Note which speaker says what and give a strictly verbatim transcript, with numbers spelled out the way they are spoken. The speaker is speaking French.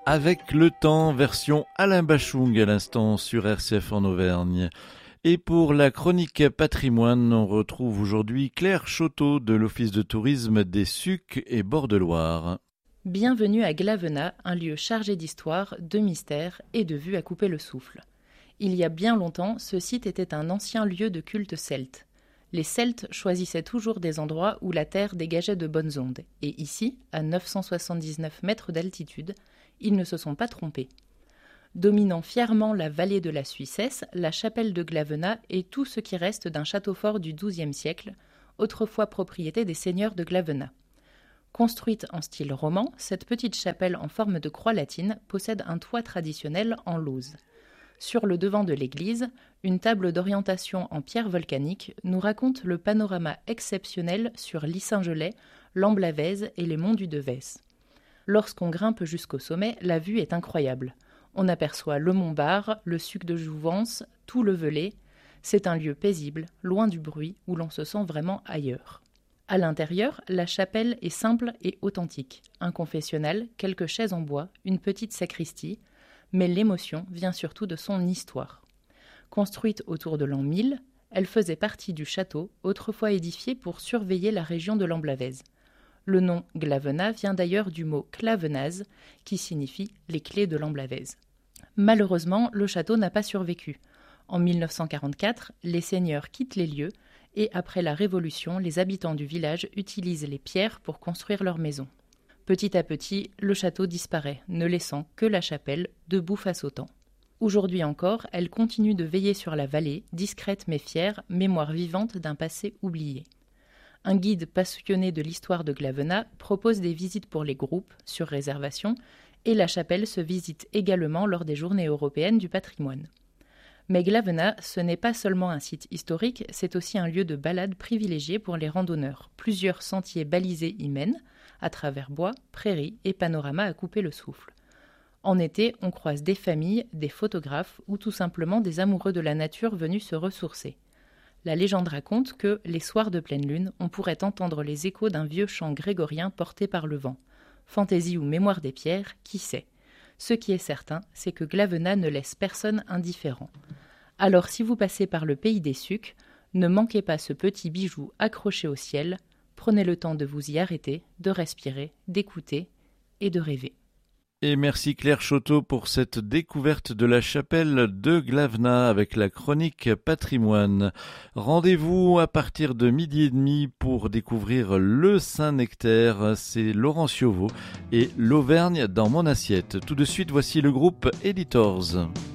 Speaker 1: Avec le temps, version Alain Bachung à l'instant sur R C F en Auvergne. Et pour la chronique patrimoine, on retrouve aujourd'hui Claire Choteau de l'Office de tourisme des Sucs et Bords-de-Loire.
Speaker 2: Bienvenue à Glavenat, un lieu chargé d'histoire, de mystère et de vues à couper le souffle. Il y a bien longtemps, ce site était un ancien lieu de culte celte. Les Celtes choisissaient toujours des endroits où la terre dégageait de bonnes ondes. Et ici, à neuf cent soixante-dix-neuf mètres d'altitude, ils ne se sont pas trompés. Dominant fièrement la vallée de la Suissesse, la chapelle de Glavenat est tout ce qui reste d'un château fort du douzième siècle, autrefois propriété des seigneurs de Glavenat. Construite en style roman, cette petite chapelle en forme de croix latine possède un toit traditionnel en lauze. Sur le devant de l'église, une table d'orientation en pierre volcanique nous raconte le panorama exceptionnel sur l'Issingelet, l'Amblavèze et les monts du Devès. Lorsqu'on grimpe jusqu'au sommet, la vue est incroyable. On aperçoit le mont Bar, le Suc de Jouvence, tout le Velay. C'est un lieu paisible, loin du bruit, où l'on se sent vraiment ailleurs. À l'intérieur, la chapelle est simple et authentique. Un confessionnal, quelques chaises en bois, une petite sacristie, mais l'émotion vient surtout de son histoire. Construite autour de l'an mille, elle faisait partie du château, autrefois édifié pour surveiller la région de l'Amblavèze. Le nom Glavenat vient d'ailleurs du mot clavenaz, qui signifie les clés de l'Amblavèze. Malheureusement, le château n'a pas survécu. En mille neuf cent quarante-quatre, les seigneurs quittent les lieux et après la Révolution, les habitants du village utilisent les pierres pour construire leurs maisons. Petit à petit, le château disparaît, ne laissant que la chapelle, debout face au temps. Aujourd'hui encore, elle continue de veiller sur la vallée, discrète mais fière, mémoire vivante d'un passé oublié. Un guide passionné de l'histoire de Glavenat propose des visites pour les groupes, sur réservation, et la chapelle se visite également lors des Journées européennes du patrimoine. Mais Glavenat, ce n'est pas seulement un site historique, c'est aussi un lieu de balade privilégié pour les randonneurs. Plusieurs sentiers balisés y mènent, à travers bois, prairies et panoramas à couper le souffle. En été, on croise des familles, des photographes ou tout simplement des amoureux de la nature venus se ressourcer. La légende raconte que, les soirs de pleine lune, on pourrait entendre les échos d'un vieux chant grégorien porté par le vent. Fantaisie ou mémoire des pierres, qui sait ? Ce qui est certain, c'est que Glavenat ne laisse personne indifférent. Alors si vous passez par le pays des Sucs, ne manquez pas ce petit bijou accroché au ciel, prenez le temps de vous y arrêter, de respirer, d'écouter et de rêver.
Speaker 1: Et merci Claire Choteau pour cette découverte de la chapelle de Glavenat avec la chronique patrimoine. Rendez-vous à partir de midi et demi pour découvrir le Saint-Nectaire, c'est Laurent Cioveau et l'Auvergne dans mon assiette. Tout de suite, voici le groupe Editors.